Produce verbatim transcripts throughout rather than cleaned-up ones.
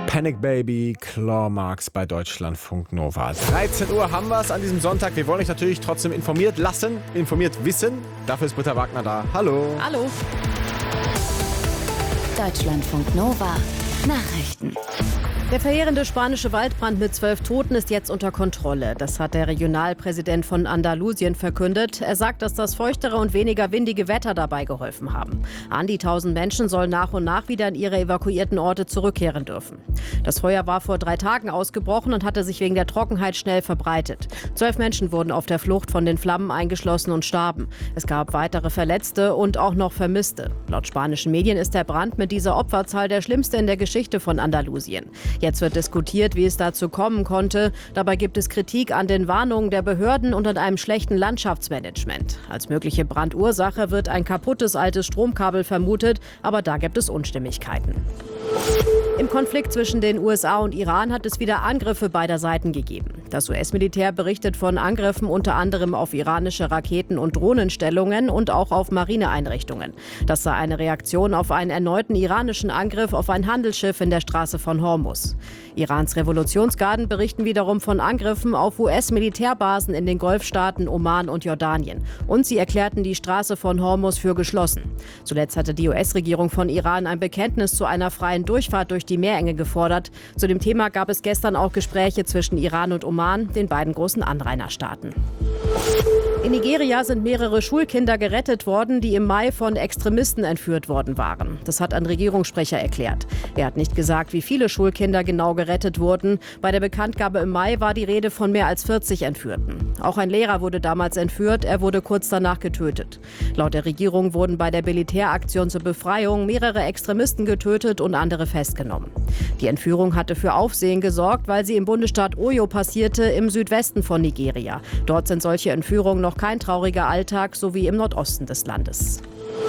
Panic Baby, Claw Marks bei Deutschlandfunk Nova. dreizehn Uhr haben wir es an diesem Sonntag. Wir wollen euch natürlich trotzdem informiert lassen, informiert wissen. Dafür ist Britta Wagner da. Hallo. Hallo. Deutschlandfunk Nova. Nachrichten. Der verheerende spanische Waldbrand mit zwölf Toten ist jetzt unter Kontrolle. Das hat der Regionalpräsident von Andalusien verkündet. Er sagt, dass das feuchtere und weniger windige Wetter dabei geholfen haben. An die tausend Menschen sollen nach und nach wieder in ihre evakuierten Orte zurückkehren dürfen. Das Feuer war vor drei Tagen ausgebrochen und hatte sich wegen der Trockenheit schnell verbreitet. Zwölf Menschen wurden auf der Flucht von den Flammen eingeschlossen und starben. Es gab weitere Verletzte und auch noch Vermisste. Laut spanischen Medien ist der Brand mit dieser Opferzahl der schlimmste in der Geschichte von Andalusien. Jetzt wird diskutiert, wie es dazu kommen konnte. Dabei gibt es Kritik an den Warnungen der Behörden und an einem schlechten Landschaftsmanagement. Als mögliche Brandursache wird ein kaputtes altes Stromkabel vermutet, aber da gibt es Unstimmigkeiten. Im Konflikt zwischen den U S A und Iran hat es wieder Angriffe beider Seiten gegeben. Das U S-Militär berichtet von Angriffen unter anderem auf iranische Raketen- und Drohnenstellungen und auch auf Marineeinrichtungen. Das sei eine Reaktion auf einen erneuten iranischen Angriff auf ein Handelsschiff in der Straße von Hormuz. Irans Revolutionsgarden berichten wiederum von Angriffen auf U S-Militärbasen in den Golfstaaten Oman und Jordanien. Und sie erklärten die Straße von Hormuz für geschlossen. Zuletzt hatte die U S-Regierung von Iran ein Bekenntnis zu einer freien Durchfahrt durch die Meerenge gefordert. Zu dem Thema gab es gestern auch Gespräche zwischen Iran und Oman, den beiden großen Anrainerstaaten. In Nigeria sind mehrere Schulkinder gerettet worden, die im Mai von Extremisten entführt worden waren. Das hat ein Regierungssprecher erklärt. Er hat nicht gesagt, wie viele Schulkinder genau gerettet wurden. Bei der Bekanntgabe im Mai war die Rede von mehr als vierzig Entführten. Auch ein Lehrer wurde damals entführt, er wurde kurz danach getötet. Laut der Regierung wurden bei der Militäraktion zur Befreiung mehrere Extremisten getötet und andere festgenommen. Die Entführung hatte für Aufsehen gesorgt, weil sie im Bundesstaat Oyo passierte, im Südwesten von Nigeria. Dort sind solche Entführungen noch kein trauriger Alltag, so wie im Nordosten des Landes.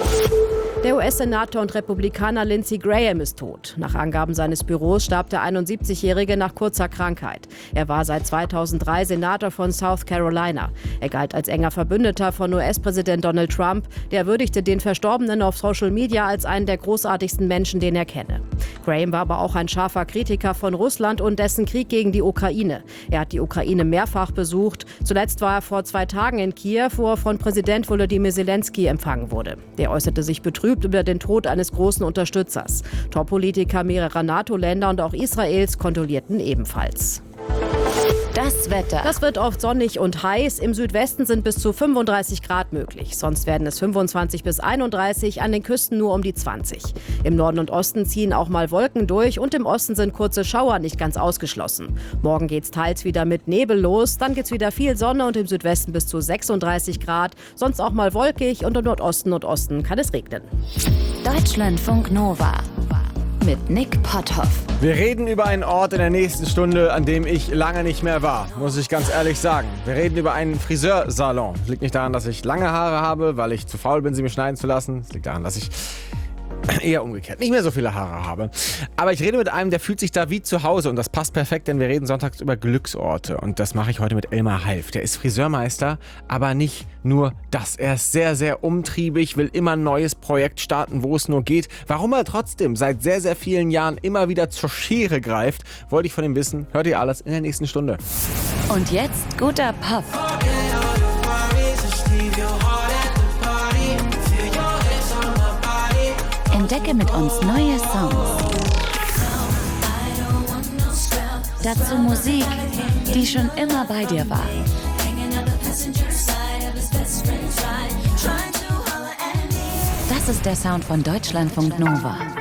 Der U S-Senator und Republikaner Lindsey Graham ist tot. Nach Angaben seines Büros starb der einundsiebzigjährige nach kurzer Krankheit. Er war seit zweitausenddrei Senator von South Carolina. Er galt als enger Verbündeter von U S-Präsident Donald Trump. Der würdigte den Verstorbenen auf Social Media als einen der großartigsten Menschen, den er kenne. Graham war aber auch ein scharfer Kritiker von Russland und dessen Krieg gegen die Ukraine. Er hat die Ukraine mehrfach besucht. Zuletzt war er vor zwei Tagen in Kiew, wo er von Präsident Volodymyr Zelensky empfangen wurde. Der äußerte sich betrübt über den Tod eines großen Unterstützers. Top-Politiker mehrerer NATO-Länder und auch Israels kondolierten ebenfalls. Das Wetter. Das wird oft sonnig und heiß. Im Südwesten sind bis zu fünfunddreißig Grad möglich. Sonst werden es fünfundzwanzig bis einunddreißig, an den Küsten nur um die zwanzig. Im Norden und Osten ziehen auch mal Wolken durch und im Osten sind kurze Schauer nicht ganz ausgeschlossen. Morgen geht's teils wieder mit Nebel los, dann gibt's wieder viel Sonne und im Südwesten bis zu sechsunddreißig Grad. Sonst auch mal wolkig und im Nordosten und Osten kann es regnen. Deutschlandfunk Nova. Mit Nick Potthoff. Wir reden über einen Ort in der nächsten Stunde, an dem ich lange nicht mehr war, muss ich ganz ehrlich sagen. Wir reden über einen Friseursalon. Das liegt nicht daran, dass ich lange Haare habe, weil ich zu faul bin, sie mir schneiden zu lassen. Es liegt daran, dass ich eher umgekehrt nicht mehr so viele Haare habe. Aber ich rede mit einem, der fühlt sich da wie zu Hause und das passt perfekt, denn wir reden sonntags über Glücksorte und das mache ich heute mit Elmar Half. Der ist Friseurmeister, aber nicht nur das. Er ist sehr, sehr umtriebig, will immer ein neues Projekt starten, wo es nur geht. Warum er trotzdem seit sehr, sehr vielen Jahren immer wieder zur Schere greift, wollte ich von ihm wissen. Hört ihr alles in der nächsten Stunde. Und jetzt guter Pop. Entdecke mit uns neue Songs. Dazu Musik, die schon immer bei dir war. Das ist der Sound von Deutschlandfunk Nova.